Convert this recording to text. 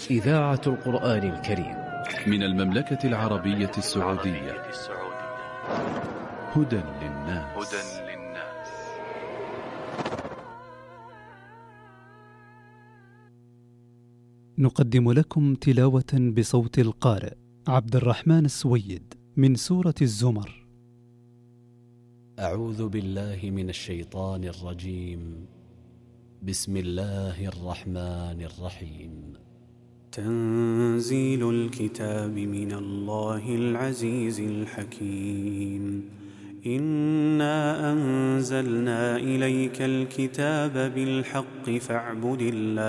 إذاعة القرآن الكريم من المملكة العربية السعودية. هدى للناس. نقدم لكم تلاوة بصوت القارئ عبد الرحمن السويد من سورة الزمر. أعوذ بالله من الشيطان الرجيم. بسم الله الرحمن الرحيم. تنزيل الكتاب من الله العزيز الحكيم. إنا أنزلنا إليك الكتاب بالحق فاعبد الله